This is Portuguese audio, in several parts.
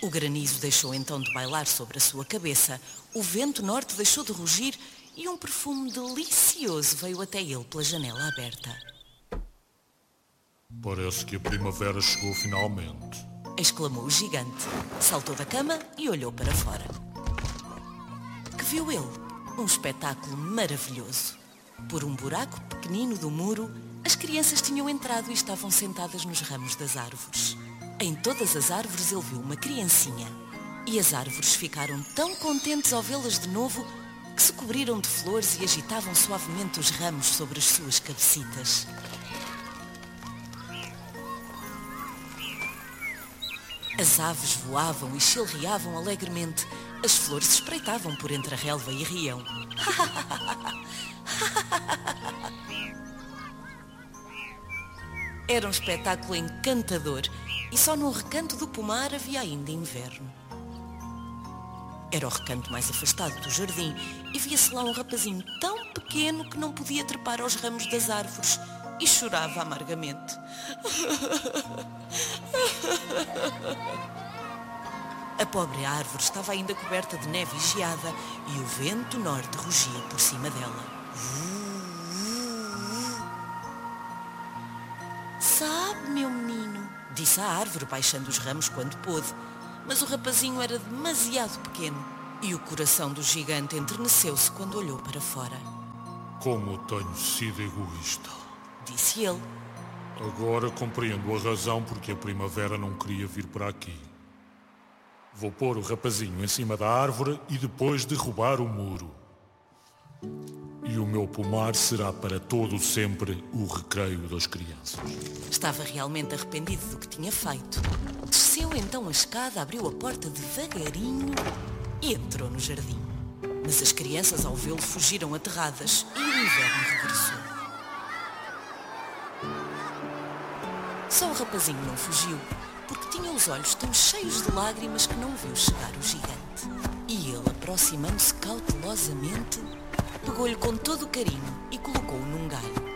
O granizo deixou então de bailar sobre a sua cabeça, o vento norte deixou de rugir e um perfume delicioso veio até ele pela janela aberta. Parece que a primavera chegou finalmente, exclamou o gigante. Saltou da cama e olhou para fora. Que viu ele? Um espetáculo maravilhoso. Por um buraco pequenino do muro, as crianças tinham entrado e estavam sentadas nos ramos das árvores. Em todas as árvores ele viu uma criancinha. E as árvores ficaram tão contentes ao vê-las de novo que se cobriram de flores e agitavam suavemente os ramos sobre as suas cabecitas. As aves voavam e chilreavam alegremente. As flores espreitavam por entre a relva e riam. Era um espetáculo encantador e só num recanto do pomar havia ainda inverno. Era o recanto mais afastado do jardim e via-se lá um rapazinho tão pequeno que não podia trepar aos ramos das árvores e chorava amargamente. A pobre árvore estava ainda coberta de neve e geada e o vento norte rugia por cima dela. Sabe, meu menino, disse a árvore baixando os ramos quando pôde, mas o rapazinho era demasiado pequeno e o coração do gigante enterneceu-se quando olhou para fora. Como tenho sido egoísta, disse ele. Agora compreendo a razão porque a primavera não queria vir para aqui. Vou pôr o rapazinho em cima da árvore e depois derrubar o muro. E o meu pomar será para todo sempre o recreio das crianças. Estava realmente arrependido do que tinha feito. Desceu então a escada, abriu a porta devagarinho e entrou no jardim. Mas as crianças ao vê-lo fugiram aterradas e o inverno regressou. Só o rapazinho não fugiu, porque tinha os olhos tão cheios de lágrimas que não viu chegar o gigante. E ele, aproximando-se cautelosamente, pegou-lhe com todo o carinho e colocou-o num galho.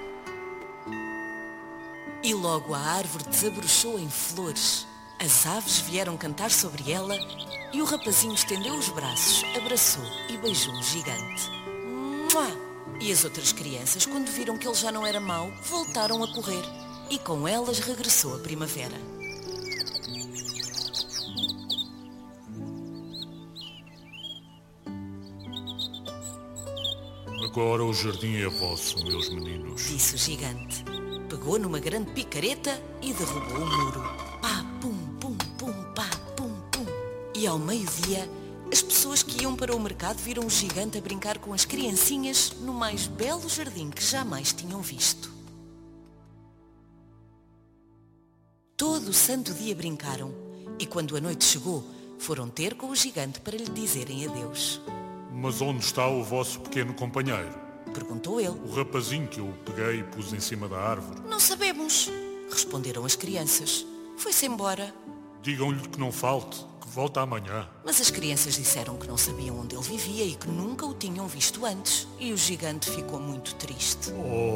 E logo a árvore desabrochou em flores. As aves vieram cantar sobre ela e o rapazinho estendeu os braços, abraçou e beijou o gigante. Mua! E as outras crianças, quando viram que ele já não era mau, voltaram a correr. E com elas regressou a primavera. Agora o jardim é vosso, meus meninos, disse o gigante. Pegou numa grande picareta e derrubou o muro. Pá, pum, pum, pum, pá, pum, pum. E ao meio-dia, as pessoas que iam para o mercado viram o gigante a brincar com as criancinhas no mais belo jardim que jamais tinham visto. Todo o santo dia brincaram e quando a noite chegou, foram ter com o gigante para lhe dizerem adeus. Mas onde está o vosso pequeno companheiro? Perguntou ele. O rapazinho que eu peguei e pus em cima da árvore. Não sabemos, responderam as crianças. Foi-se embora. Digam-lhe que não falte, que volta amanhã. Mas as crianças disseram que não sabiam onde ele vivia e que nunca o tinham visto antes. E o gigante ficou muito triste.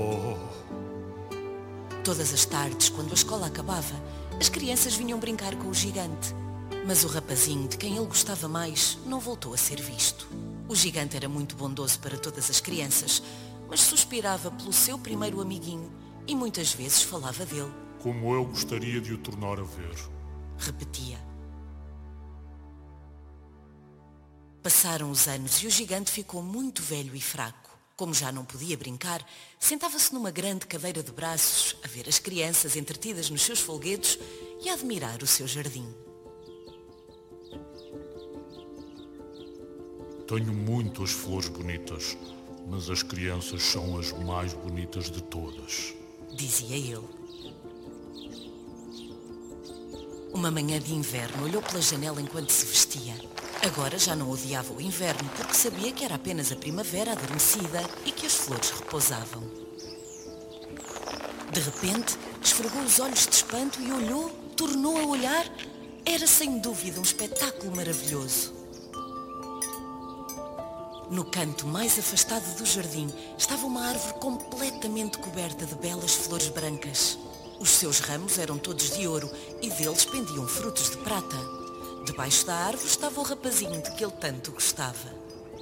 Todas as tardes, quando a escola acabava, as crianças vinham brincar com o gigante. Mas o rapazinho, de quem ele gostava mais, não voltou a ser visto. O gigante era muito bondoso para todas as crianças, mas suspirava pelo seu primeiro amiguinho e muitas vezes falava dele. Como eu gostaria de o tornar a ver, repetia. Passaram os anos e o gigante ficou muito velho e fraco. Como já não podia brincar, sentava-se numa grande cadeira de braços a ver as crianças entretidas nos seus folguedos e a admirar o seu jardim. Tenho muitas flores bonitas, mas as crianças são as mais bonitas de todas, dizia ele. Uma manhã de inverno olhou pela janela enquanto se vestia. Agora já não odiava o inverno porque sabia que era apenas a primavera adormecida e que as flores repousavam. De repente, esfregou os olhos de espanto e olhou, tornou a olhar. Era sem dúvida um espetáculo maravilhoso. No canto mais afastado do jardim estava uma árvore completamente coberta de belas flores brancas. Os seus ramos eram todos de ouro e deles pendiam frutos de prata. Debaixo da árvore estava o rapazinho de que ele tanto gostava.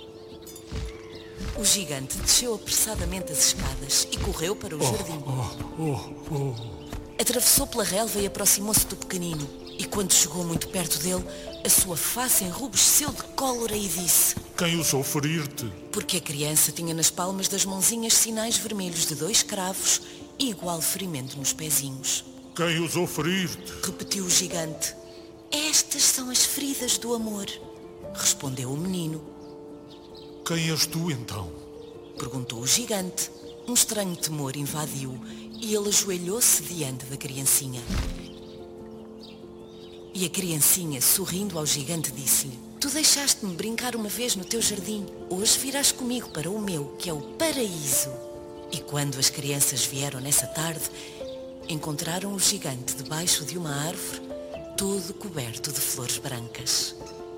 O gigante desceu apressadamente as escadas e correu para o jardim. Atravessou pela relva e aproximou-se do pequenino. E quando chegou muito perto dele, a sua face enrubesceu de cólera e disse: Quem ousou ferir-te? Porque a criança tinha nas palmas das mãozinhas sinais vermelhos de 2 cravos e igual ferimento nos pezinhos. Quem ousou ferir-te? Repetiu o gigante. Estas são as feridas do amor, respondeu o menino. Quem és tu então? Perguntou o gigante. Um estranho temor invadiu-o e ele ajoelhou-se diante da criancinha. E a criancinha, sorrindo ao gigante, disse-lhe: Tu deixaste-me brincar uma vez no teu jardim. Hoje virás comigo para o meu, que é o paraíso. E quando as crianças vieram nessa tarde, encontraram o gigante debaixo de uma árvore, todo coberto de flores brancas.